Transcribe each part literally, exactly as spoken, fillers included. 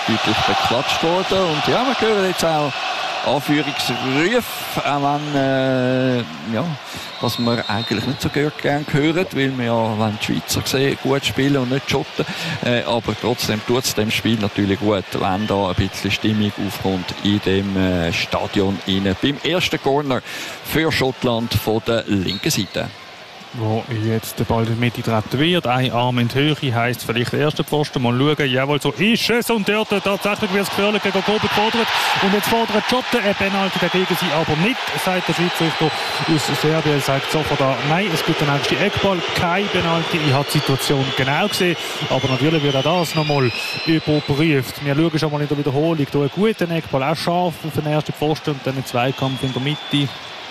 deutlich beklatscht worden. Und ja, wir hören jetzt auch Anführungsrufe, auch wenn, äh, ja, was wir eigentlich nicht so gerne hören, weil wir ja, wenn die Schweizer sehen, gut spielen und nicht Schotten. Äh, aber trotzdem tut es dem Spiel natürlich gut, wenn da ein bisschen Stimmung aufkommt in dem äh, Stadion rein. Beim ersten Corner für Schottland von der linken Seite. Wo jetzt der Ball in die Mitte treten wird. Ein Arm in die Höhe heisst vielleicht der erste Pfosten. Mal schauen, jawohl, so ist es. Und dort tatsächlich wird es gefährlich gegen Gobe gefordert. Und jetzt fordert Schotten ein Penalty dagegen sie aber nicht, sagt der Schiedsrichter aus Serbien. Sagt sofort da, nein, es gibt den nächsten Eckball, kein Penalty. Ich habe die Situation genau gesehen, aber natürlich wird auch das nochmal überprüft. Wir schauen schon mal in der Wiederholung. Da einen guten Eckball, auch scharf auf den ersten Pfosten und dann einen Zweikampf in der Mitte.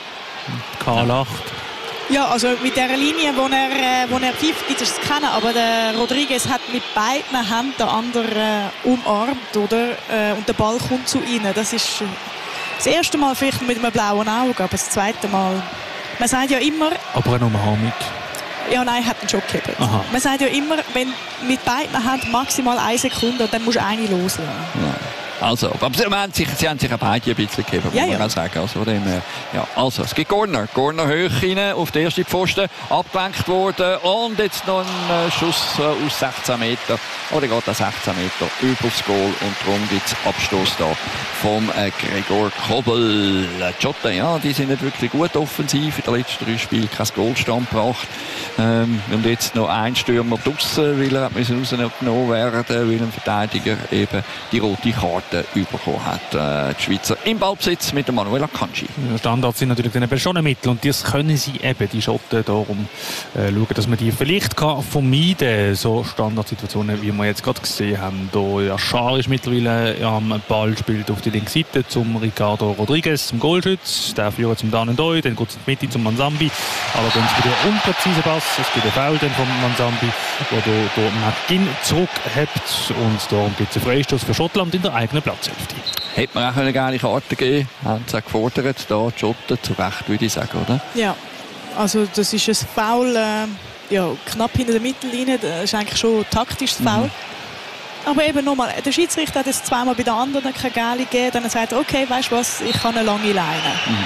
K acht. Ja, also mit der Linie, wo er, äh, wo er pfeift, gibt es zu kennen. Aber der Rodriguez hat mit beiden Händen den anderen äh, umarmt, oder? Äh, und der Ball kommt zu ihnen. Das ist äh, das erste Mal vielleicht mit einem blauen Auge, aber das zweite Mal. Man sagt ja immer. Aber eine Umarmung. Ja, nein, hat einen Schock gegeben. Man sagt ja immer, wenn mit beiden Händen maximal eine Sekunde, dann musst du eine loslassen. Ja. Also, aber sie haben sich, sie haben sich auch beide ein bisschen gegeben, muss ja, man ja. auch sagen. Also, von dem, ja. Also, es gibt Corner. Corner hoch rein, auf den ersten Pfosten, abgelenkt worden. Und jetzt noch ein Schuss aus sechzehn Meter. Oder geht er sechzehn Meter über das Goal. Und darum gibt es Abstoß da vom äh, Gregor Kobel. Die Schotten, ja, die sind nicht wirklich gut offensiv. In den letzten drei Spielen kein Goalstand gebracht. Ähm, und jetzt noch ein Stürmer draussen, weil er müssen rausgenommen werden, weil ein Verteidiger eben die rote Karte bekommen hat. Äh, die Schweizer im Ballbesitz mit dem Manuel Akanji. Ja, Standards sind natürlich dann eben schon ein Mittel und das können sie eben, die Schotten, darum äh, schauen, dass man die vielleicht kann vermeiden, so Standardsituationen, wie wir jetzt gerade gesehen haben. Da ja, Schar ist mittlerweile am Ball, spielt auf die linke Seite zum Ricardo Rodriguez, zum Goalschütz, der führt zum Dan Ndoi, dann geht es in die Mitte zum Manzambi, allerdings wieder ein unpräziser Pass, es gibt einen Foul von Manzambi, der hier McGinn zurückhebt und darum gibt es einen Freistoß für Schottland in der eigenen Platzhälfte. Hätte man auch eine geile Karte geben können, haben sie auch gefordert, da die Schotten, zu Recht würde ich sagen, oder? Ja, also das ist ein Foul, äh, ja, knapp hinter der Mittellinie, das ist eigentlich schon ein taktisches Foul. Mhm. Aber eben nochmal, der Schiedsrichter hat es zweimal bei den anderen keine Gelbe gegeben, dann sagt er, okay, weißt du was, ich kann eine lange Leine. Mhm.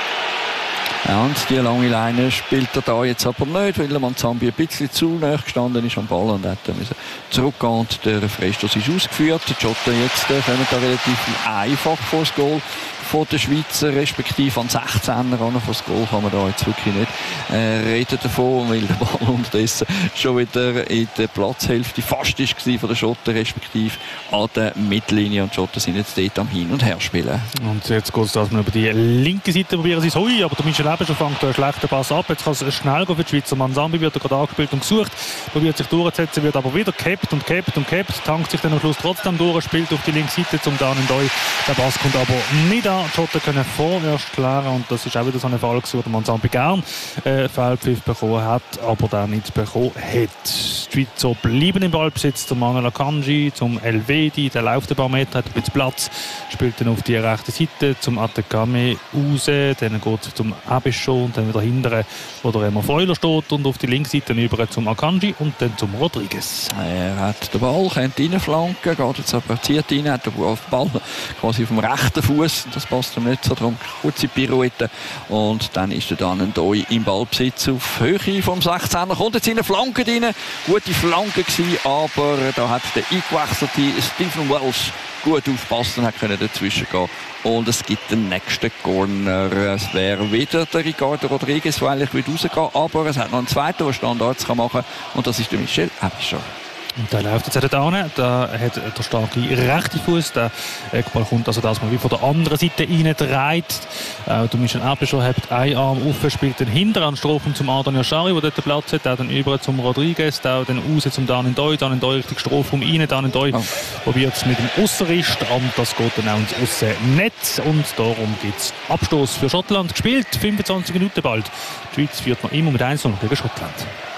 Ja, und die lange Leine spielt er da jetzt aber nicht, weil der Manzambi ein bisschen zu nahe gestanden ist am Ball und hat müssen zurückgehen und der Freistoß ist ausgeführt. Die Schotten jetzt äh, kommen da relativ einfach vor das Goal von den Schweizer, respektive an sechzehner an. Von das Goal kann man da jetzt wirklich nicht äh, reden davon, weil der Ball unterdessen schon wieder in der Platzhälfte fast ist von den Schotten, respektive an der Mittellinie. Und die Schotten sind jetzt dort am Hin- und Herspielen. Und jetzt geht es, dass man über die linke Seite probieren sie es. Hui, aber der Michel Eberscher fängt einen schlechten Pass ab. Jetzt kann es schnell gehen für die Schweizer. Manzambi wird gerade angespielt und gesucht, probiert sich durchzusetzen, wird aber wieder gehabt und gehabt und gehabt, tankt sich dann am Schluss trotzdem durch, spielt auf die linke Seite zum Dan Ndoi. Der Pass kommt aber nicht an. Die Schotten können vorerst klären und das ist auch wieder so ein Fall, wo der Manzambi gern äh, Feldpfiff bekommen hat, aber dann nicht bekommen hat. Die Schweizer bleiben im Ballbesitz zum Manuel Akanji, zum Elvedi, der läuft ein paar Meter, hat ein bisschen Platz, spielt dann auf die rechte Seite zum Atekame raus, dann geht es zum Eberscher und dann wieder hinten, wo der Emma Freuler steht und auf die linke Seite über zum Akanji und dann zum Rodriguez. Er hat den Ball, könnte reinflanken, geht jetzt aber zieht rein, hat den Ball quasi auf dem rechten Fuß, das passt ihm nicht so, darum kurze Pirouette und dann ist er dann ein Ndoi im Ballbesitz auf Höhe vom sechzehner, kommt jetzt in eine Flanke rein, gute Flanke gewesen, aber da hat der eingewechselte Stephen Welsh gut aufpassen und hat können dazwischen gehen. Und es gibt den nächsten Corner. Es wäre wieder der Ricardo Rodriguez, der eigentlich rausgehen will, aber es hat noch einen zweiten, der Standards machen kann und das ist der Michel Eberscher. Und der läuft jetzt da hin, da hat der starke rechte Fuß, der Eckball kommt also das mal wie von der anderen Seite reindreht. Äh, der Michel Eberscher hat einen Arm auf, spielt den hinteren Strophen zum Adrian Yashari, der dort den Platz hat, der dann über zum Rodriguez, der dann raus zum Dan Ndoi, Dan Ndoi richtig Strafraum rein, Dan Ndoi oh. probiert es mit dem Aussenrist, und das geht dann auch ins Aussennetz und darum gibt es Abstoß für Schottland, gespielt, fünfundzwanzig Minuten bald. Die Schweiz führt noch immer mit eins null gegen Schottland.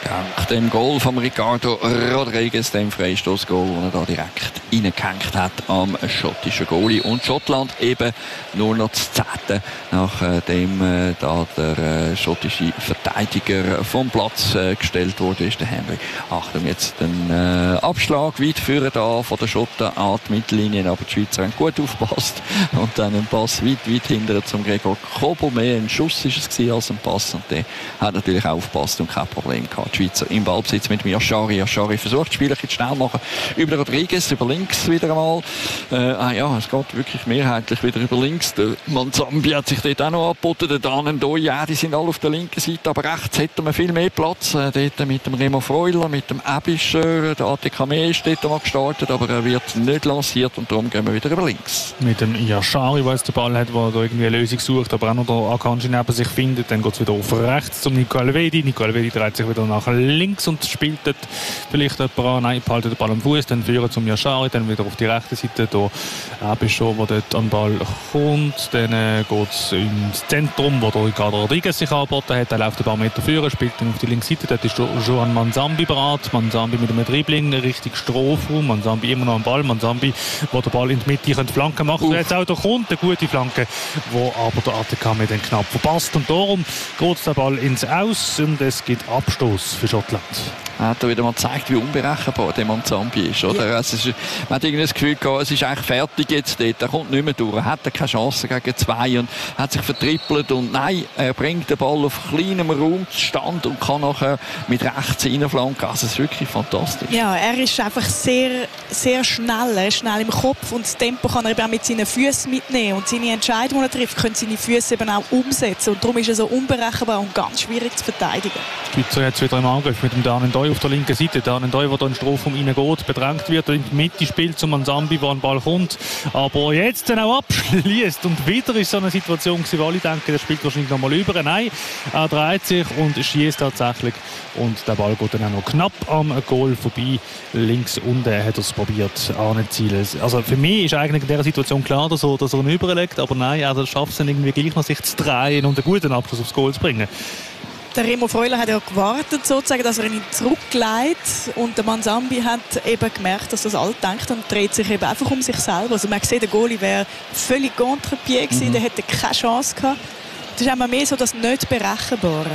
Dank dem Goal von Ricardo Rodriguez, dem Freistoßgoal, den er da direkt reingehängt hat am schottischen Goalie. Und Schottland eben nur noch das Zehnte, nachdem äh, da der äh, schottische Verteidiger vom Platz äh, gestellt wurde, ist der Henry. Achtung, jetzt ein äh, Abschlag weit führen da von der Schotten an die Mittellinie, aber die Schweizer haben gut aufgepasst und dann ein Pass weit, weit hinter zum Gregor Kobel. Mehr ein Schuss ist es als ein Pass und der hat natürlich auch aufgepasst und kein Problem gehabt. Die Schweizer im Ballbesitz mit Yashari. Yashari versucht, das Spiel ein bisschen schnell machen. Über Rodriguez, über links wieder einmal. Äh, ah ja, es geht wirklich mehrheitlich wieder über links. Der Manzambi hat sich dort auch noch angeboten. Der Dan Ndoi, ja, die sind alle auf der linken Seite, aber rechts hätte man viel mehr Platz. Äh, dort mit dem Remo Freuler, mit dem Abischer. Der A T K Mee ist dort mal gestartet, aber er wird nicht lanciert und darum gehen wir wieder über links. Mit dem Yashari, der jetzt den Ball hat, der da irgendwie eine Lösung sucht, aber auch noch der Akanji neben sich findet. Dann geht es wieder auf rechts zum Nico Alvedi. Nico Alvedi dreht sich wieder nach links und spielt dort vielleicht jemand an. Nein, behaltet den Ball am Fuß, dann führen zum Yashari, dann wieder auf die rechte Seite. Da Abischer, der dort an den Ball kommt. Dann äh, geht es ins Zentrum, wo der Ricardo Rodriguez sich angeboten hat. Er läuft ein paar Meter führen, spielt dann auf die linke Seite. Dort ist Joan Manzambi bereit. Manzambi mit einem Dribbling Richtung Strafraum. Manzambi immer noch am Ball. Manzambi, wo der Ball in die Mitte die Flanke macht. Jetzt auch da kommt eine gute Flanke, wo aber der A T K mit dann knapp verpasst. Und darum geht der Ball ins Aus und es gibt Abstoß für Schottland. Er hat wieder mal gezeigt, wie unberechenbar der Manzambi ist. Oder? Ja. Also, man hat irgendwie das Gefühl gehabt, es ist eigentlich fertig jetzt dort. Er kommt nicht mehr durch. Er hat keine Chance gegen zwei und hat sich vertrippelt. Und nein, er bringt den Ball auf kleinem Raum zustande und kann nachher mit rechts reinflanken. Also, es ist wirklich fantastisch. Ja, er ist einfach sehr, sehr schnell. Er ist schnell im Kopf und das Tempo kann er eben auch mit seinen Füßen mitnehmen. Und seine Entscheidungen, die er trifft, können seine Füße eben auch umsetzen. Und darum ist er so unberechenbar und ganz schwierig zu verteidigen. Die Schweizer jetzt wieder im Angriff mit dem Dan Ndoi auf der linken Seite. Dan Ndoi, der da in den Strafraum reingeht, bedrängt wird, in die Mitte spielt zum Manzambi, wo ein Ball kommt, aber jetzt dann auch abschließt. Und wieder ist so eine Situation gewesen, wo alle denken, der spielt wahrscheinlich noch mal über. Nein, er dreht sich und schießt tatsächlich. Und der Ball geht dann auch noch knapp am Goal vorbei. Links unten hat er es probiert, anzuzielen. Also für mich ist eigentlich in dieser Situation klar, dass er, dass er ihn überlegt, aber nein, er schafft es dann irgendwie gleich noch, sich zu drehen und einen guten Abschluss aufs Goal zu bringen. Der Remo Freuler hat ja gewartet, sozusagen, dass er ihn zurückleitet. Und der Manzambi hat eben gemerkt, dass das alt denkt und dreht sich eben einfach um sich selber. Also man sieht, der Goalie wäre völlig contre-pied gewesen, mhm. der hätte keine Chance gehabt. Das ist einmal mehr so das nicht Berechenbare.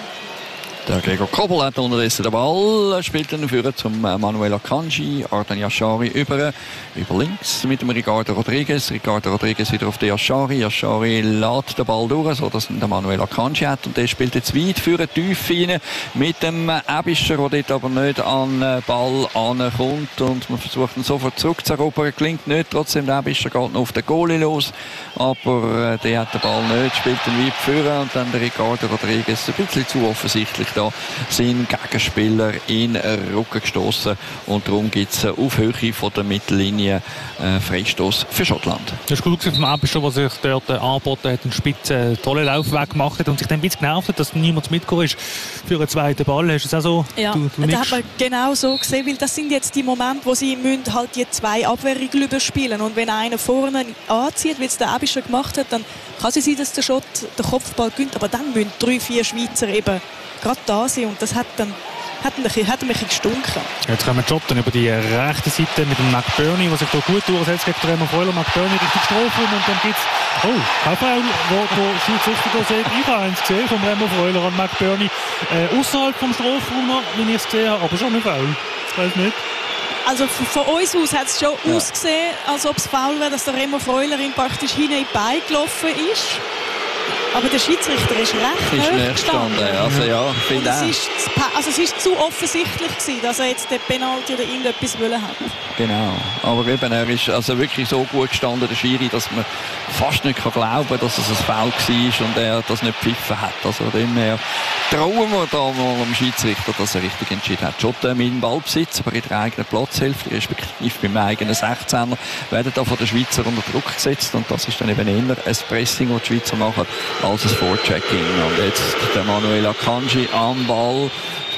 Der Gregor Kobel hat unterdessen den Ball, spielt dann führen zum Manuel Akanji, Arden Yashari über, über links mit dem Ricardo Rodriguez. Ricardo Rodriguez wieder auf den Yashari. Yashari lädt den Ball durch, sodass der Manuel Akanji hat. Und der spielt jetzt weit für eine Tiefe rein mit dem Abischer, der dort aber nicht an den Ball ankommt. Und man versucht ihn sofort zurückzuerobern. Klingt nicht, trotzdem der Abischer geht noch auf den Goalie los. Aber äh, der hat den Ball nicht, spielt ihn weit führen. Und dann der Ricardo Rodriguez ein bisschen zu offensichtlich da sind Gegenspieler in den Rücken gestoßen und darum gibt es auf Höhe von der Mittellinie äh, Freistoß für Schottland. Das ist gut vom Abischer, der sich dort angeboten hat, einen spitzen, tollen Laufweg gemacht hat und sich dann ein bisschen genervt hat, dass niemand mitgekommen ist für einen zweiten Ball. Hast du das auch so? Ja, du, du das hat man genau so gesehen, weil das sind jetzt die Momente, wo sie müssen halt die zwei Abwehrregeln überspielen und wenn einer vorne anzieht, wie es der Abischer gemacht hat, dann kann es sein, dass der Schott den Kopfball gewinnt, aber dann müssen drei, vier Schweizer eben gerade da sind und das hat dann hat ein bisschen, hat ein bisschen gestunken. Jetzt kommen die Schotten über die rechte Seite mit dem McBurney, der sich da gut durchsetzt gegen Remo Freuler. McBurney Richtung Strafraum und dann gibt es oh, kein Foul, wo der Schiedsrichter sieht. Ich habe eins gesehen vom Remo Freuler an McBurney äh, außerhalb vom Strafraum, wie ich es gesehen habe, aber schon ein Foul. Ich weiß nicht. Also von uns aus hat es schon ja. ausgesehen, als ob es faul wäre, dass der Remo Freuler ihm praktisch hinein in die Beine gelaufen ist. Aber der Schiedsrichter ist recht ist hoch gestanden. Also, ja, und es, ist, also es ist zu offensichtlich gewesen, dass er jetzt den Penalty oder irgendetwas wollen hat. Genau. Aber eben, er ist also wirklich so gut gestanden, der Schiri, dass man fast nicht kann glauben kann, dass es ein Foul war und er das nicht gepfiffen hat. Also dem her trauen wir da mal dem Schiedsrichter, dass er richtig entschieden hat. Schotten mit dem Ballbesitz, aber in der eigenen Platzhälfte, respektive beim eigenen sechzehner, werden da von den Schweizer unter Druck gesetzt und das ist dann eben eher ein Pressing, das die Schweizer machen, als ein Vorchecking. Und jetzt der Manuel Akanji am Ball,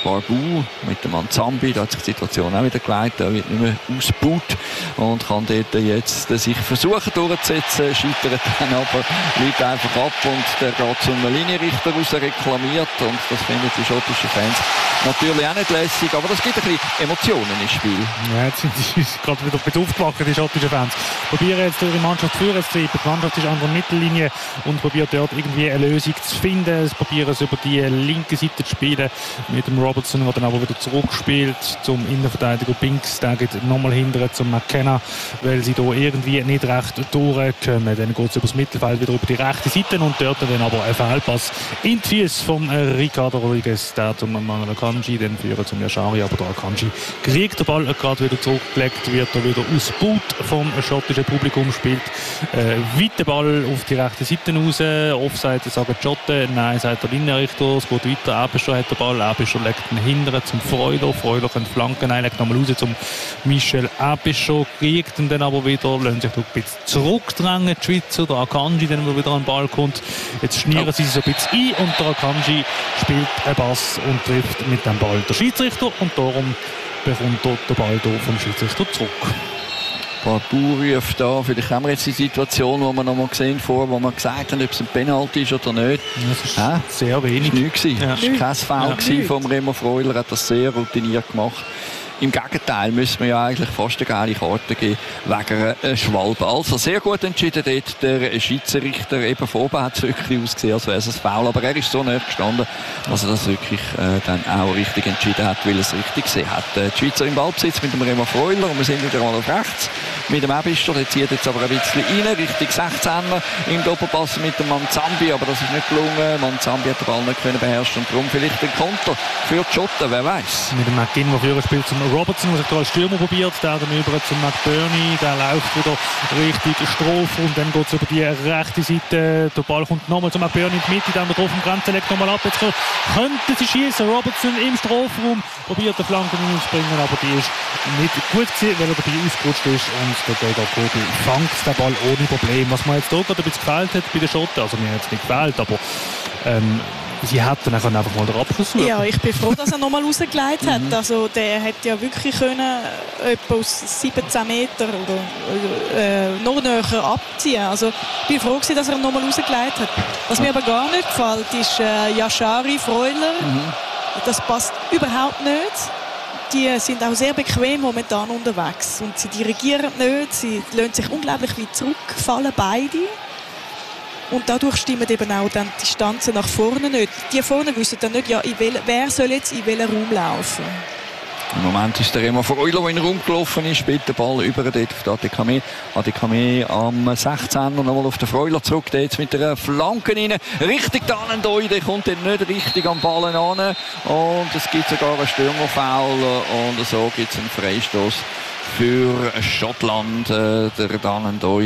Barbu mit dem Manzambi. Da hat sich die Situation auch wieder geleitet. Er wird nicht mehr ausgebaut und kann dort jetzt sich versuchen durchzusetzen. Scheitert dann aber, liegt einfach ab und der geht zum Linienrichter raus, reklamiert. Und das finden die schottischen Fans natürlich auch nicht lässig. Aber das gibt ein bisschen Emotionen ins Spiel. Ja, jetzt sind sie gerade wieder ein bisschen aufgewacht, die schottischen Fans. Probieren jetzt ihre Mannschaft führen zu treiben. Die Mannschaft ist an der Mittellinie und probiert dort irgendwie eine Lösung zu finden. Sie probieren es über die linke Seite zu spielen mit dem Robertson, der dann aber wieder zurückspielt zum Innenverteidiger Binks. Der geht nochmal hinterher zum McKenna, weil sie hier irgendwie nicht recht durchkommen. Dann geht es über das Mittelfeld wieder über die rechte Seite und dort dann aber ein Fehlpass in die Füße von Ricardo Rodriguez, der zum Manuel Akanji, dann führen zum Yashari, aber der Akanji kriegt den Ball gerade wieder zurückgelegt, wird er wieder ausgebaut vom schottischen Publikum, spielt äh, weiter Ball auf die rechte Seite raus. Offside sagen Schotte, nein, sagt der Linienrichter. Es geht weiter. Abischer hat den Ball. Abischer legt ihn hinterher zum Freuler. Freuler kann flanken. Nein, legt nochmal raus zum Michel Abischer. Kriegt ihn dann aber wieder. Lassen sich ein bisschen zurückdrängen. Die Schweizer. Der Akanji, der wieder an den Ball kommt. Jetzt schnieren oh. sie sich so ein bisschen ein und der Akanji spielt einen Pass und trifft mit dem Ball der Schiedsrichter und darum bekommt dort der Ball hier vom Schiedsrichter zurück. Barbu ruft da, vielleicht haben wir jetzt die Situation, die wir noch mal gesehen vor, wo wir gesagt haben, ob es ein Penalty ist oder nicht. Das ist ja, sehr wenig. Das war nichts. Ja. Das war kein Foul ja. vom Remo Freuler, hat das sehr routiniert gemacht. Im Gegenteil müssen wir ja eigentlich fast eine geile Karte geben wegen einer Schwalbe. Also sehr gut entschieden dort der Schiedsrichter. Eben vorher hat es wirklich ausgesehen, als wäre es ein Foul. Aber er ist so näher gestanden, dass er das wirklich äh, dann auch richtig entschieden hat, weil er es richtig gesehen hat. Äh, die Schweizer im Ballbesitz mit dem Remo Freuler und wir sind wieder mal auf rechts mit dem Abischer. Der zieht jetzt aber ein bisschen rein, Richtung sechzehner im Doppelpass mit dem Manzambi, aber das ist nicht gelungen. Manzambi hat den Ball nicht können beherrschen und darum vielleicht ein Konter für die Schotten, wer weiß. Mit dem McGinn, der früher spielt, zum Robertson, der sich da als Stürmer probiert, der dann über zum McBurney, der läuft wieder Richtung Strophe und dann geht es über die rechte Seite, der Ball kommt nochmal zum McBurney in die Mitte, dann der Kopf vom Grenze legt nochmal ab, jetzt könnte sie schießen, Robertson im Strafraum, probiert die Flanke hineinzubringen, aber die ist nicht gut gewesen, weil er dabei ausgerutscht ist und der Gregor Kobel fängt den Ball ohne Problem. Was mir jetzt hier gerade ein bisschen gefehlt hat bei den Schotten, also mir hat es nicht gefehlt, aber ähm, sie hätten einfach mal den Abschluss suchen. Ja, ich bin froh, dass er nochmal rausgelegt hat. Mhm. Also der hätte ja wirklich können, etwa aus siebzehn Meter oder äh, noch näher abziehen. Also ich bin froh gewesen, dass er nochmal rausgelegt hat. Was mir aber gar nicht gefällt, ist äh, Yashari Freuler. Mhm. Das passt überhaupt nicht. Die sind auch sehr bequem momentan unterwegs und sie dirigieren nicht. Sie lassen sich unglaublich weit zurückfallen, beide. Und dadurch stimmen eben auch dann die Distanzen nach vorne nicht. Die vorne wissen dann nicht, ja, in wel, wer soll jetzt in welchen Raum laufen. Im Moment ist der Remo Freuler, der in den Raum gelaufen ist, spielt den Ball über dort auf die Adekame. Adekame am sechzehner nochmal auf den Freuler zurück, der jetzt mit der Flanke rein. Richtig Tannendoi, der kommt dann nicht richtig am Ball an. Und es gibt sogar einen Stürmerfoul und so gibt es einen Freistoß für Schottland. Äh, der Tannendoi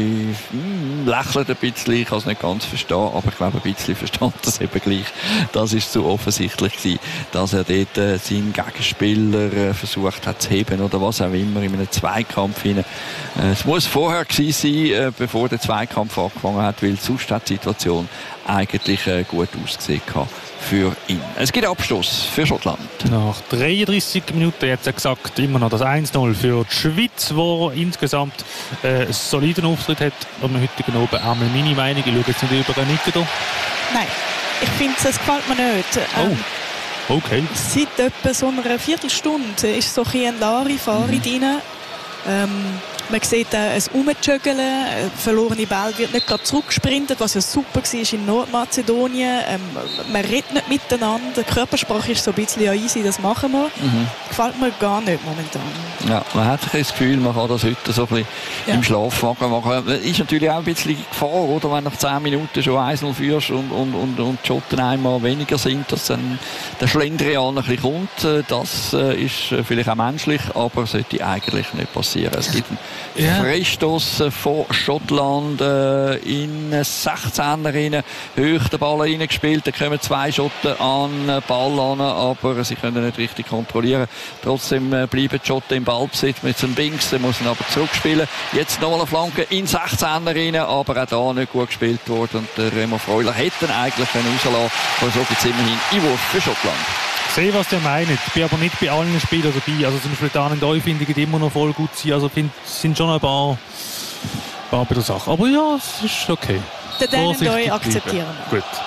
hm, lächelt ein bisschen, ich kann es nicht ganz verstehen, aber ich glaube, ein bisschen verstand das eben gleich. Das ist zu offensichtlich gewesen, dass er dort äh, seinen Gegenspieler äh, versucht hat zu heben oder was auch immer in einem Zweikampf hinein. Äh, es muss vorher gewesen sein, äh, bevor der Zweikampf angefangen hat, weil sonst hat die Situation eigentlich äh, gut ausgesehen hat für ihn. Es gibt Abstoß für Schottland. Nach dreiunddreissig Minuten jetzt gesagt immer noch das eins null für die Schweiz, die insgesamt äh, einen soliden Auftritt hat am heutigen Abend. Einmal meine Meinung, ich schaue jetzt nicht über einen Nicken da. Nein, ich finde, es gefällt mir nicht. Ähm, oh, okay. Seit etwa so einer Viertelstunde ist so ein Larifari mhm. drin. Ähm, man sieht äh, ein Umjoggeln, äh, verlorene Ball wird nicht gerade zurückgesprintet, was ja super war in Nordmazedonien. Ähm, man redet nicht miteinander, die Körpersprache ist so ein bisschen ja easy, das machen wir. Mhm. Gefällt mir gar nicht momentan. Ja, man hat das Gefühl, man kann das heute so ein bisschen ja. im Schlafwagen machen. Ist natürlich auch ein bisschen Gefahr, oder? Wenn nach zehn Minuten schon eins null führst und, und, und, und die Schotten einmal weniger sind, dass dann der Schlendrian ein bisschen kommt. Das ist vielleicht auch menschlich, aber sollte eigentlich nicht passieren. Es gibt einen ja. Freistoß von Schottland äh, in sechzehner rein, hoch den Ball reingespielt, da kommen zwei Schotten an den Ball an, aber sie können nicht richtig kontrollieren. Trotzdem äh, bleiben die Schotten im Ballbesitz mit dem Binks, der muss ihn aber zurückspielen. Jetzt nochmal eine Flanke in sechzehner rein, aber auch da nicht gut gespielt worden und der Remo Freuler hätte ihn eigentlich rauslassen können, aber so gibt es immerhin Einwurf für Schottland. sehe, was ihr meint. Ich bin aber nicht bei allen Spielern dabei. Also zum Beispiel Dan Ndoi finde ich immer noch voll gut sein. Also es sind schon ein paar, paar bei der Sache. Aber ja, es ist okay. Den Dan Ndoi akzeptieren wir. Gut.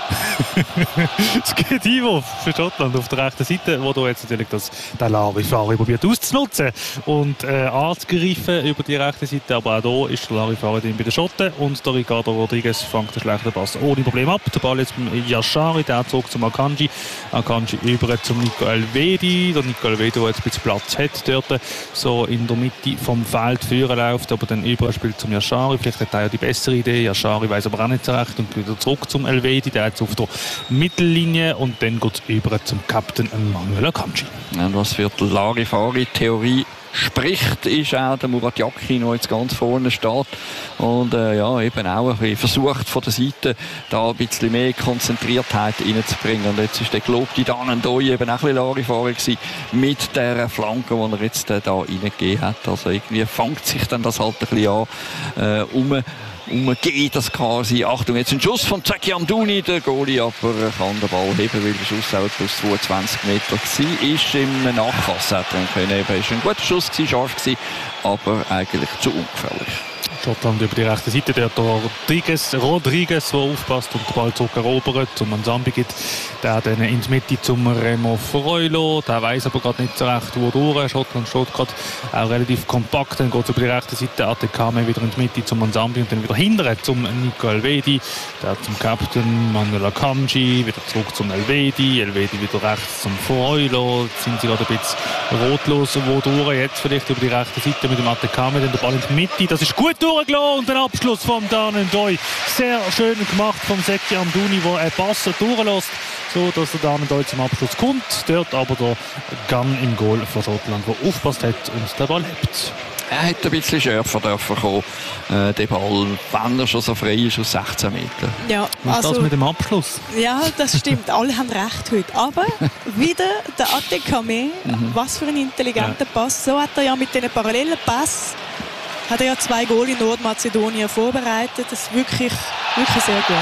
Es geht Einwurf für Schottland auf der rechten Seite, wo du jetzt natürlich das Larifari probiert auszunutzen und äh, anzugreifen über die rechte Seite. Aber auch hier ist der Larifari bei den Schotten und der Ricardo Rodriguez fängt den schlechten Pass ohne Problem ab. Der Ball jetzt beim Yashari, der zog zum Akanji. Akanji über zum Nico Elvedi. Der Nico Elvedi, der jetzt ein bisschen Platz hat dort, so in der Mitte vom Feld führen läuft, aber dann über spielt zum Yashari. Vielleicht hat er ja die bessere Idee. Yashari weiß aber auch nicht so recht und wieder zurück zum Elvedi. Der jetzt auf der Mittellinie und dann geht es über zum Captain Manuel Akanji. Und was für die Larifari-Theorie spricht, ist auch der Murat Yakin, der jetzt ganz vorne steht und äh, ja, eben auch ein bisschen versucht von der Seite da ein bisschen mehr Konzentriertheit reinzubringen. Und jetzt ist der gelobte Dan Ndoi eben auch ein bisschen Larifari gewesen mit der Flanke, die er jetzt äh, da reingegeben hat. Also irgendwie fängt sich dann das halt ein bisschen an, äh, um umgeht das quasi. Achtung, jetzt ein Schuss von Zeki Amdouni, der Goalie, aber kann den Ball heben, weil der Schuss auch plus zweiundzwanzig Meter war. Ist im Nachfass hätte er können. Es war ein guter Schuss, scharf gewesen, aber eigentlich zu ungefährlich. Schottland über die rechte Seite, der Rodriguez, Rodriguez, der aufpasst und den Ball zurückerobert und Manzambi gibt, der dann in die Mitte zum Remo Freulo, der weiß aber gerade nicht so recht, wo durch. Schottland steht gerade auch relativ kompakt, dann geht es über die rechte Seite, Atekame wieder in die Mitte zum Manzambi und dann wieder hinterher zum Nico Elvedi, der zum Captain Manuel Akanji, wieder zurück zum Elvedi, Elvedi wieder rechts zum Freulo, jetzt sind sie gerade ein bisschen rotlos, wo durch, jetzt vielleicht über die rechte Seite mit dem Atekame, dann der Ball in die Mitte, das ist gut durchgelassen und der Abschluss von Dan Ndoi. Sehr schön gemacht vom Zeki Amdouni, der einen Pass durchlässt, so dass der Dan Ndoi zum Abschluss kommt. Dort aber der Gunn im Goal von Schottland, der aufpasst hat und den Ball hebt. Er hätte ein bisschen schärfer dürfen kommen, äh, der Ball, wenn er schon so frei ist, aus sechzehn Metern. Ja, was also, das mit dem Abschluss? Ja, das stimmt. Alle haben recht heute. Aber wieder der Atekame, mhm. was für ein intelligenter ja. Pass. So hat er ja mit diesen parallelen Pass hat er ja zwei Goal in Nordmazedonien vorbereitet. Das ist wirklich, wirklich sehr gut.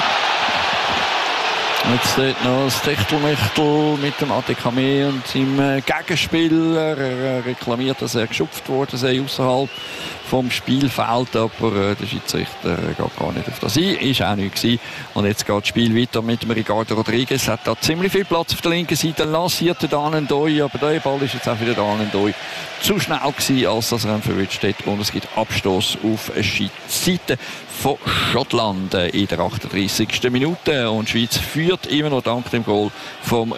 Jetzt dort noch das Techtelmechtel mit dem Atekame und seinem Gegenspieler. Er reklamiert, dass er geschupft worden sei außerhalb vom Spielfeld, aber äh, der Schiedsrichter geht gar nicht auf das ein. Ist auch nicht gewesen. Und jetzt geht das Spiel weiter mit dem Ricardo Rodriguez. Hat da ziemlich viel Platz auf der linken Seite. Lanciert der Dan Ndoi, aber der Ball ist jetzt auch wieder Dan Ndoi zu schnell gewesen, als dass er ihn verwünscht hat. Und es gibt Abstoß auf die Seite von Schottland in der achtunddreißigsten Minute. Und die Schweiz führt immer noch dank dem Goal von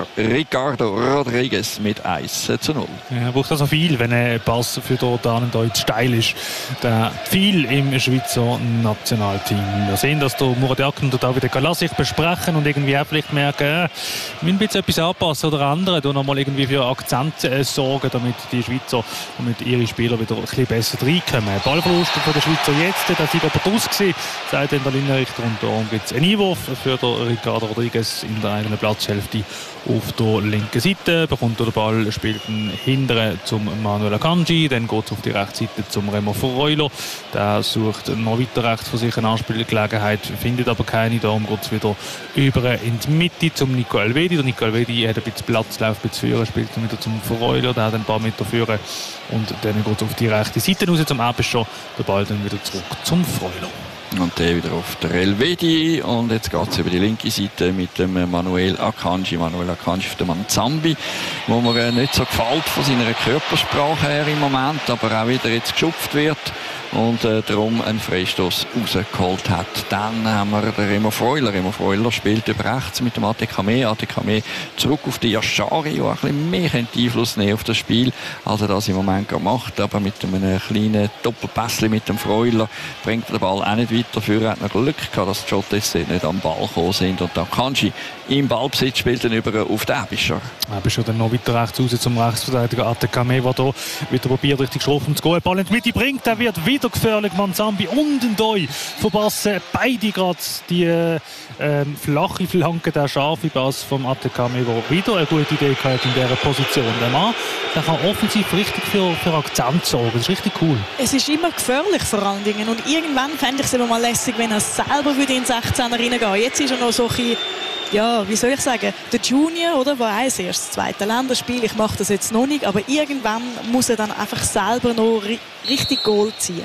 Ricardo Rodriguez mit eins zu null. Ja, braucht also viel, wenn ein Pass für den Dan Ndoi zu steil ist. Der viel im Schweizer Nationalteam. Wir sehen, dass der Murat Yakin und David Galassi sich besprechen und irgendwie auch vielleicht merken, äh, wir müssen ein bisschen etwas anpassen oder andere, da nochmal irgendwie für Akzent äh, sorgen, damit die Schweizer, damit ihre Spieler wieder ein bisschen besser reinkommen. Ballverlust von der Schweizer jetzt, der sieht aber draus gewesen, sagt der Linienrichter, und darum gibt es einen Einwurf für den Ricardo Rodriguez in der eigenen Platzhälfte auf der linken Seite, bekommt der Ball, spielt ihn hinten zum Manuel Akanji, dann geht es auf die rechte Seite zum Remo Freulo, der sucht noch weiter rechts von sich eine Anspielgelegenheit, findet aber keine, darum geht es wieder über in die Mitte zum Nico Elvedi. Der Nico Elvedi hat ein bisschen Platz, läuft ein bisschen führen, spielt dann wieder zum Freulo, der hat ein paar Meter führen und dann geht es auf die rechte Seite raus zum Ebenschon, der Ball dann wieder zurück zum Freulo. Und der wieder auf der Elvedi. Und jetzt geht es über die linke Seite mit dem Manuel Akanji. Manuel Akanji auf dem Manzambi, wo mir nicht so gefällt von seiner Körpersprache her im Moment, aber auch wieder jetzt geschupft wird und äh, darum einen Freistoß rausgeholt hat. Dann haben wir den Remo Freuler. Remo Freuler spielt über rechts mit dem Atekame. Atekame zurück auf die Yashari, der ein bisschen mehr Einfluss nehmen auf das Spiel, als er das im Moment macht. Aber mit einem kleinen Doppelpässchen mit dem Freuler bringt er den Ball auch nicht weiter. Dafür hat er Glück gehabt, dass die Schottes nicht am Ball gekommen sind. Und dann Akanji im Ballbesitz spielt dann über auf den Ebischer. Ebischer dann noch weiter rechts raus zum Rechtsverteidiger Atekame, der hier wieder probiert, richtig schroffen zu gehen. Ball in die Mitte bringt, der wird wieder gefährlich. Manzambi und Ndoi verpassen beide gerade die äh, flache Flanke, der scharfe Pass vom Atekame, der wieder eine gute Idee hat in dieser Position. Der Mann, der kann offensiv richtig für, für Akzent sorgen. Das ist richtig cool. Es ist immer gefährlich vor allen Dingen. Und irgendwann fände ich es immer mal lässig, wenn er selber in den sechzehner reingehen. Jetzt ist er noch so ein bisschen ja, wie soll ich sagen, der Junior, oder, der eins erst das zweite Länderspiel, ich mache das jetzt noch nicht, aber irgendwann muss er dann einfach selber noch ri richtig Goal ziehen.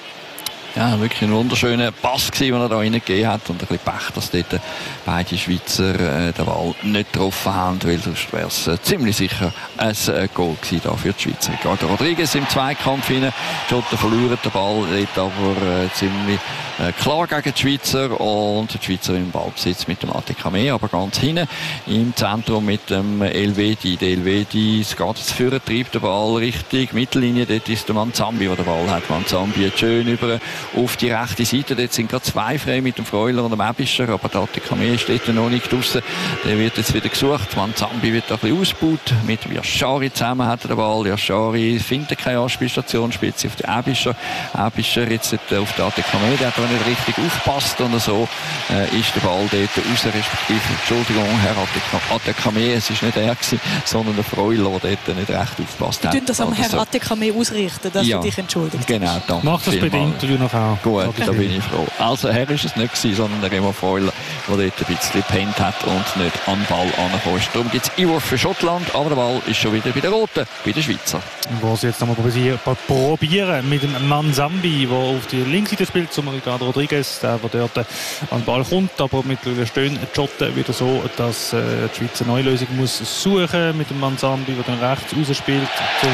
Ja, wirklich ein wunderschöner Pass gewesen, den er da reingegeben hat. Und ein bisschen Pech, dass dort beide Schweizer äh, den Ball nicht getroffen haben, weil sonst wäre es äh, ziemlich sicher ein äh, Goal gewesen da für die Schweizer. Ricardo Rodriguez im Zweikampf hinein. Die Schotten verlieren den Ball, dort aber äh, ziemlich äh, klar gegen die Schweizer. Und die Schweizer im Ballbesitz mit dem Atekame, aber ganz hinten im Zentrum mit dem Elvedi. Der Elvedi, es geht jetzt führen, treibt den Ball richtig. Mittellinie, dort ist der Manzambi, der den Ball hat. Manzambi hat schön über auf die rechte Seite. Dort sind gerade zwei frei mit dem Freuler und dem Ebischer, aber der Atekame steht noch nicht draussen. Der wird jetzt wieder gesucht. Manzambi wird ein bisschen ausgebaut. Mit Yashari zusammen hat er den Ball. Yashari findet keine Anspielstation, spielt sie auf den Ebischer. Ebischer jetzt auf den Atekame, der hat aber nicht richtig aufgepasst und so äh, ist der Ball dort raus, respektive, Entschuldigung, Herr Atekame, es war nicht er gewesen, sondern der Freuler, der dort nicht recht aufgepasst hat. Du das am Herr so. Atekame ausrichten, dass ja, du dich entschuldigst. Genau, danke. Mach das bei dem Interview noch auch. Gut, okay. Da bin ich froh. Also, Herr ist es nicht gewesen, sondern der Remo Freuler, der dort ein bisschen gepennt hat und nicht an den Ball angekommen ist. Darum gibt es Einwurf für Schottland, aber der Ball ist schon wieder bei den Roten, bei den Schweizer. Was jetzt nochmal probieren mit dem Manzambi, der auf die Linksseite spielt, zum Ricardo Rodriguez, der, der dort an den Ball kommt, aber mittlerweile stehen die Schotten wieder so, dass äh, die Schweizer eine neue Lösung muss suchen mit dem Manzambi, der dann rechts rausspielt. Zum,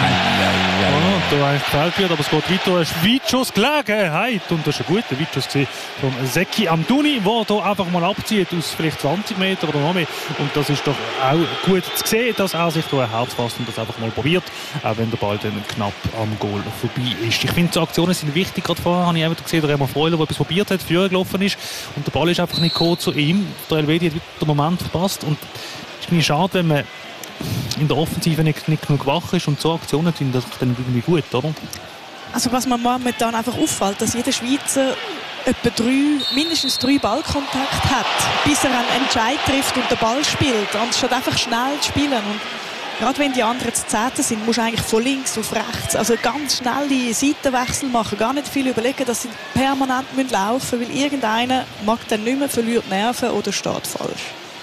ja, da eigentlich gefällt wird, aber es geht weiter. Ein Weitschuss Gelegenheit und das ist ein guter Weitschuss von Zeki Amdouni, der hier einfach mal abzieht aus vielleicht zwanzig Meter oder noch mehr. Und das ist doch auch gut zu sehen, dass er sich da ein Herz fasst und das einfach mal probiert, auch wenn der Ball dann knapp am Goal vorbei ist. Ich finde, so Aktionen sind wichtig. Gerade vorher habe ich einfach gesehen, der Remo Freuler, der etwas probiert hat, früher gelaufen ist und der Ball ist einfach nicht gekommen zu ihm. Der Elvedi hat wieder den Moment verpasst und es ist mir schade, wenn man in der Offensive nicht, nicht genug wach ist und so Aktionen sind das dann irgendwie gut, oder? Also was man momentan einfach auffällt, dass jeder Schweizer etwa drei, mindestens drei Ballkontakte hat, bis er einen Entscheid trifft und den Ball spielt, anstatt einfach schnell zu spielen. Und gerade wenn die anderen zu Zehnten sind, musst du eigentlich von links auf rechts, also ganz schnell die Seitenwechsel machen, gar nicht viel überlegen, dass sie permanent laufen müssen, weil irgendeiner mag dann nicht mehr, verliert Nerven oder steht falsch.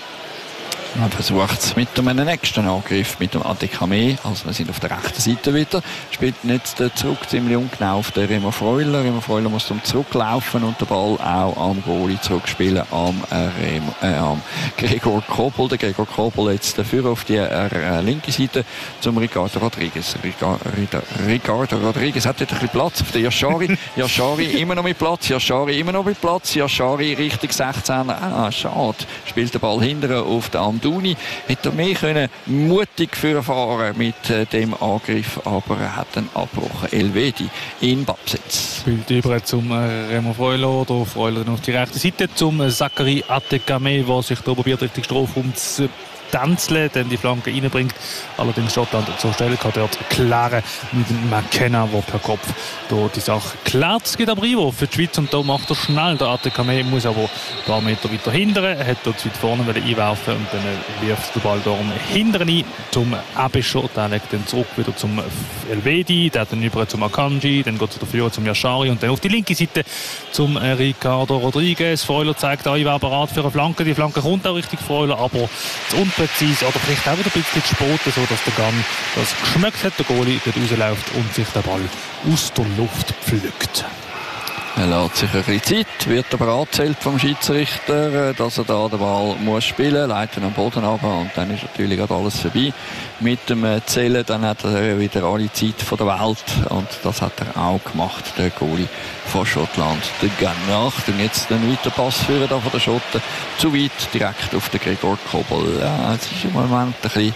Man versucht es mit einem nächsten Angriff, mit dem Atekame. Also wir sind auf der rechten Seite wieder. Spielt jetzt zurück ziemlich ungenau auf den Remo Freuler. Remo Freuler muss zum Zurücklaufen und den Ball auch am Goalie zurückspielen, am, äh, Remo, äh, am Gregor Kobel. Der Gregor Kobel jetzt dafür auf die äh, linke Seite zum Ricardo Rodriguez. Ricardo, Ricardo Rodriguez hat jetzt ein bisschen Platz auf den Yashari. Yashari immer noch mit Platz. Yashari immer noch mit Platz. Yashari Richtung sechzehn. Ah, schade. Spielt den Ball hinterher auf den Amdouni. Hätte er mehr können mutig fahren mit äh, dem Angriff, aber er hat einen abgebrochen. Elvedi in Ballbesitz. Spielt über zum äh, Remo Freuler oder Freuler auf die rechte Seite zum äh, Zachary Atekame, der sich da probiert, Richtung Strafraum zu tänzeln, dann die Flanke reinbringt. Allerdings Schottland zur Stelle kann dort klären mit dem McKenna, der per Kopf da die Sache klärt. Es geht aber Einwurf für die Schweiz und da macht er schnell. Der Atekame muss aber ein paar Meter weiter hindern. Er hat dort zu weit vorne einwerfen und dann wirft der Ball darum hindern ein zum Ebischer. Der legt dann zurück wieder zum Elvedi, der dann über zum Akanji, dann geht es dafür zum Yashari und dann auf die linke Seite zum Ricardo Rodriguez. Freuler zeigt an, ich wäre bereit für eine Flanke. Die Flanke kommt auch richtig Freuler, aber zu unpräzise oder vielleicht auch wieder ein bisschen zu spät, so dass der Gunn das geschmeckt hat, der Goalie dort rausläuft und sich der Ball aus der Luft pflückt. Er lässt sich ein bisschen Zeit, wird aber angezählt vom Schiedsrichter, dass er da den Ball muss spielen, leitet ihn am Boden ab und dann ist natürlich gerade alles vorbei mit dem Zählen. Dann hat er wieder alle Zeit von der Welt und das hat er auch gemacht, der Goalie von Schottland. Der Gunn. Achtung, jetzt ein weiter Pass führen da von den Schotten, zu weit, direkt auf den Gregor Kobel. Ja, es ist im Moment ein bisschen,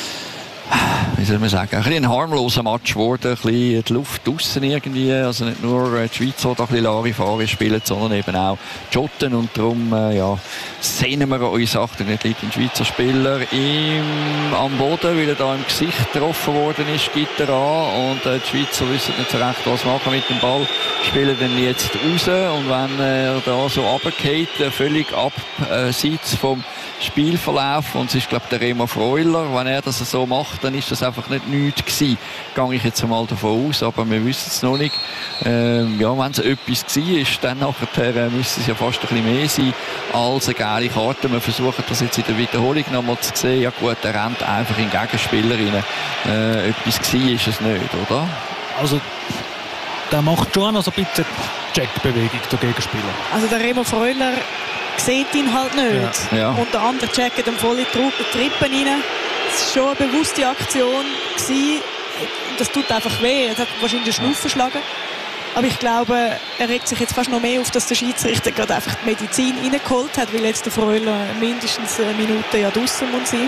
wie soll man sagen, ein, ein harmloser Match geworden, ein bisschen die Luft draussen irgendwie, also nicht nur die Schweizer, die ein bisschen Larifari spielen, sondern eben auch die Schotten und darum äh, ja, sehnen wir uns, Achtung, nicht liegt ein Schweizer Spieler im, am Boden, weil er da im Gesicht getroffen worden ist, gibt er an und äh, die Schweizer wissen nicht so recht, was machen mit dem Ball, spielen dann jetzt raus und wenn er da so runtergeht, äh, völlig abseits vom Spielverlauf. Und es ist, glaube ich, der Remo Freuler. Wenn er das so macht, dann ist das einfach nicht nichts gewesen. Gehe ich jetzt mal davon aus, aber wir wissen es noch nicht. Ähm, ja, wenn es etwas war, dann nachher müsste es ja fast ein bisschen mehr sein als eine geile Karte. Wir versuchen das jetzt in der Wiederholung noch mal zu sehen. Ja gut, er rennt einfach in Gegenspieler rein. Äh, etwas war ist es nicht, oder? Also, der macht schon noch so ein bisschen Checkbewegung, der Gegenspieler. Also der Remo Freuler sieht ihn halt nicht. Ja. Ja. Und der andere checkt ihm voll in die Trippen rein. Es war schon eine bewusste Aktion gewesen. Das tut einfach weh. Er hat wahrscheinlich den Schnuff verschlagen. Aber ich glaube, er regt sich jetzt fast noch mehr auf, dass der Schiedsrichter gerade einfach die Medizin reingeholt hat, weil jetzt der Freuler mindestens eine Minute ja draussen muss sein.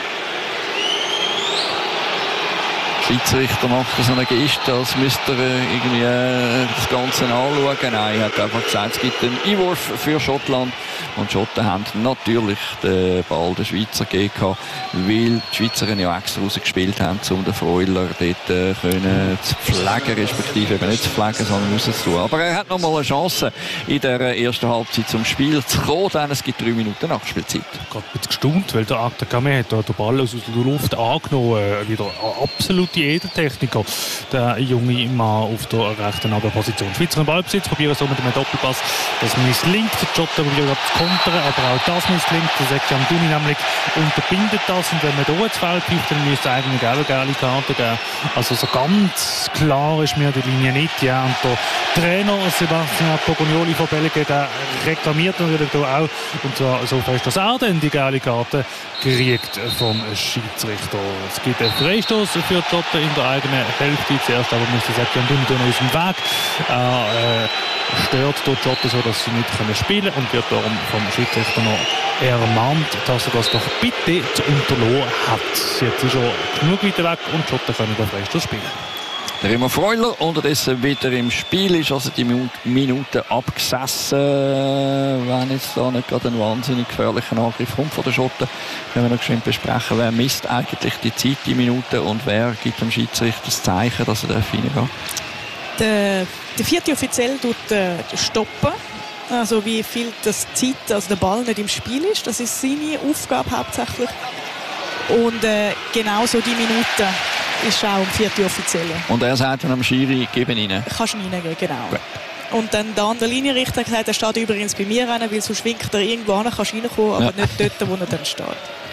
Der Schiedsrichter macht so eine Geste, als müsste er irgendwie äh, das Ganze anschauen. Nein, er hat einfach gesagt, es gibt einen Einwurf für Schottland. Und die Schotten haben natürlich den Ball der Schweizer gegeben, weil die Schweizer ja extra rausgespielt haben, um den Freuler dort äh, können zu pflegen, respektive eben nicht zu pflegen, sondern rauszutun. Aber er hat noch mal eine Chance, in der ersten Halbzeit zum Spiel zu kommen, denn es gibt drei Minuten Nachspielzeit. Ich habe gerade ein bisschen gestaunt, weil der Akta Kame hat den Ball aus der Luft angenommen, wieder absolute Edeltechniker, der junge Mann auf der rechten Abwehrposition. Schweizer im Ballbesitz, probieren so mit einem Doppelpass, das misslingt. Die Schotten probieren zu kontern, aber auch das misslingt. Der Sekian Duni nämlich unterbindet das, und wenn man hier ins Feld pfeift, dann müsste es eigentlich auch eine geile Karte geben. Also so ganz klar ist mir die Linie nicht. Ja, und der Trainer Sebastian Pogognoli von Belgien, der reklamiert natürlich hier auch, und zwar so fest, dass er dann die geile Karte kriegt vom Schiedsrichter. Es gibt einen Freistoß für die Schotten in der eigenen Hälfte. Zuerst aber muss der Sekian Duni aus dem Weg. Er äh, stört dort die Schotten so, dass sie nicht können spielen können, und wird darum vom Schiedsrichter noch ermahnt, dass er das doch bitte zu unterlassen hat. Jetzt ist er genug weiter weg und die Schotten können den Freistoß spielen. Der Remo Freuler unterdessen wieder im Spiel, ist also die Minute abgesessen. Wenn jetzt da nicht gerade ein wahnsinnig gefährlicher Angriff kommt von den Schotten, können wir noch schön besprechen, wer misst eigentlich die Zeit, die Minute, und wer gibt dem Schiedsrichter das Zeichen, dass er reingehen darf. Der, der vierte Offiziell tut äh, stoppen. Also wie viel das Zeit, also der Ball nicht im Spiel ist. Das ist seine Aufgabe hauptsächlich. Und äh, genauso die Minute ist auch im vierten Offiziellen. Und er sagt dann am Schiri, geben rein. Kannst du ihn reingeben, genau. Gut. Und dann der andere Linienrichter hat gesagt, er steht übrigens bei mir rein, weil sonst winkt er irgendwo hin, kannst du reinkommen, aber ja. nicht dort, wo er dann steht.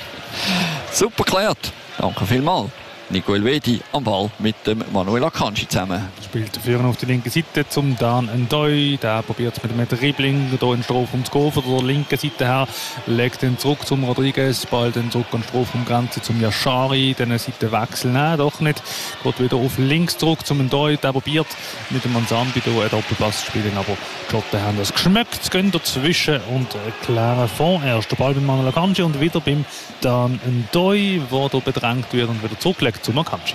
Super geklärt. Danke vielmals. Nico Elvedi am Ball mit dem Manuel Akanji zusammen. Spielt Führer auf der linken Seite zum Dan Ndoye. Der probiert es mit einem Dribbling hier in Strafraum zu gehen. Von der linken Seite her legt den zurück zum Rodriguez. Ball dann zurück an die Strafraumgrenze zum Yashari. Dann Seite wechseln, nein, doch nicht. Geht wieder auf links zurück zum Ndoye. Der probiert mit dem Manzambi hier einen Doppelpass zu spielen. Aber die Schotten haben das geschmeckt. Sie gehen dazwischen und klären vor. Erst der Ball beim Manuel Akanji und wieder beim Dan Ndoye, der hier bedrängt wird und wieder zurücklegt zum Akanji.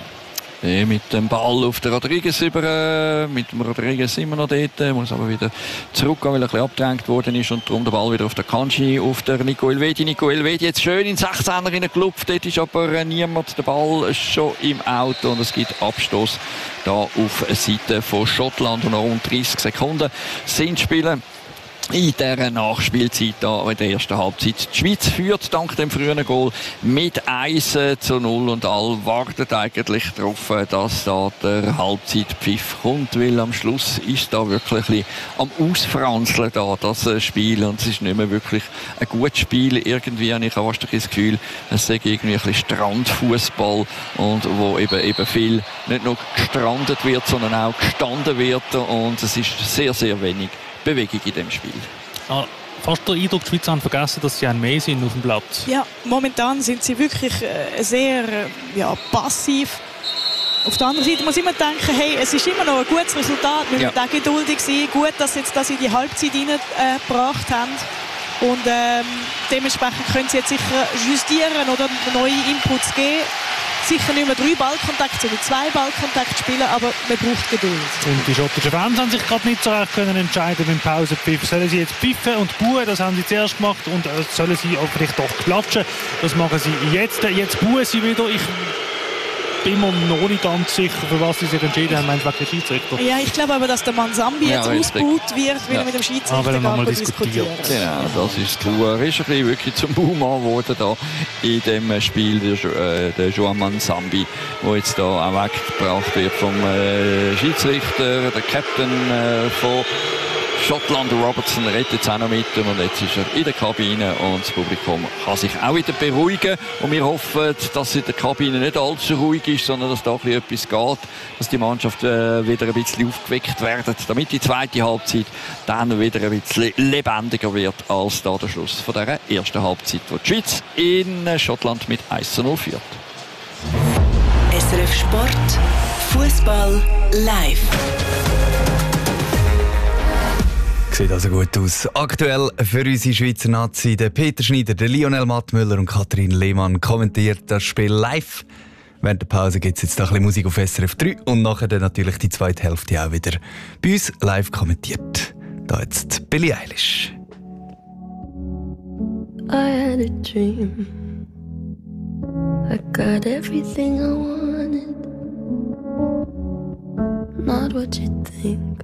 Mit dem Ball auf den Rodriguez über. Mit dem Rodriguez immer noch dort. Muss aber wieder zurückgehen, weil er ein bisschen abgedrängt worden ist. Und darum der Ball wieder auf den Akanji, auf der Nico Elvedi. Nico Elvedi jetzt schön in sechzehner reingelupft. Dort ist aber niemand. Der Ball schon im Auto. Und es gibt Abstoß da auf Seite von Schottland. Und noch rund dreißig Sekunden sind Spiele in dieser Nachspielzeit da in der ersten Halbzeit. Die Schweiz führt dank dem frühen Goal mit eins zu null und alle warten eigentlich darauf, dass da der Halbzeitpfiff kommt, weil am Schluss ist da wirklich ein bisschen am Ausfranzeln da, das Spiel, und es ist nicht mehr wirklich ein gutes Spiel irgendwie, und ich habe fast das Gefühl, es sei irgendwie ein bisschen Strandfußball, und wo eben, eben viel nicht nur gestrandet wird, sondern auch gestanden wird, und es ist sehr, sehr wenig Bewegung in dem Spiel. Ah, fast der Eindruck, die Schweizer haben vergessen, dass sie ein mehr sind auf dem Platz. Ja, momentan sind sie wirklich äh, sehr äh, ja, passiv. Auf der anderen Seite muss ich immer denken, hey, es ist immer noch ein gutes Resultat. Wir ja. müssen auch geduldig sein. Gut, dass sie jetzt das in die Halbzeit reingebracht äh, haben. Und ähm, dementsprechend können sie jetzt sicher justieren oder neue Inputs geben. Sicher nicht mehr drei Ballkontakte, sondern zwei Ballkontakte spielen, aber man braucht Geduld. Und die schottischen Fans haben sich gerade nicht so recht können entscheiden beim Pausenpfiff. Sollen sie jetzt pfiffen und buhen, das haben sie zuerst gemacht, und äh, sollen sie auch vielleicht doch klatschen, das machen sie jetzt. Jetzt buhen sie wieder. Ich bin mir noch nicht ganz sicher, für was sie sich entschieden haben, wegen dem Schiedsrichter. Ja, ich glaube aber, dass der Mansambi Ja, jetzt richtig. ausgebaut wird, weil Ja. er mit dem Ah, Schiedsrichter weil er noch mal gar diskutiert. diskutieren. Genau, das ist klar. Er ist ein bisschen wirklich zum Boomer geworden da in dem Spiel, der, Jo- äh, der Joan Mansambi, der jetzt da auch weggebracht wird vom äh, Schiedsrichter, der Captain äh, von Schottland, Robertson, rettet jetzt auch noch mit und jetzt ist er in der Kabine und das Publikum kann sich auch wieder beruhigen und wir hoffen, dass es in der Kabine nicht allzu ruhig ist, sondern dass da ein bisschen etwas geht, dass die Mannschaft äh, wieder ein bisschen aufgeweckt wird, damit die zweite Halbzeit dann wieder ein bisschen lebendiger wird als da der Schluss von dieser ersten Halbzeit, wo die Schweiz in äh, Schottland mit eins zu null führt. S R F Sport, Fußball live. Sieht also gut aus. Aktuell für unsere Schweizer Nazi, der Peter Schneider, der Lionel Mattmüller und Katrin Lehmann kommentiert das Spiel live. Während der Pause gibt es jetzt noch ein bisschen Musik auf S R F drei und nachher dann natürlich die zweite Hälfte auch wieder bei uns live kommentiert. Da jetzt Billie Eilish. I had a dream. I got everything I wanted. Not what you think.